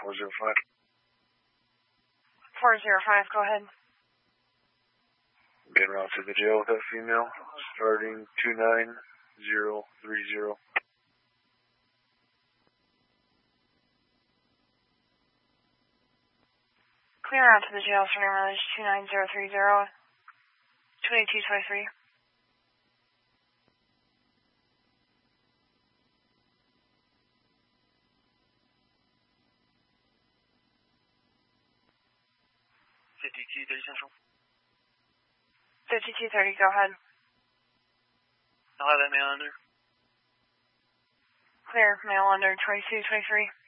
405. 405, go ahead. Getting route to the jail with that female, starting 29030. Clear out to the jail, starting mileage 29030, 28223. Central. 5230, go ahead. I'll have that male under. Clear, male under 2223.